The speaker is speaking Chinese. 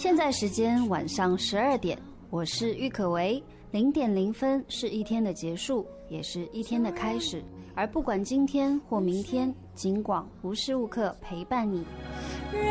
现在时间晚上12点，我是郁可唯。0:0是一天的结束，也是一天的开始。而不管今天或明天，警广无时无刻陪伴你。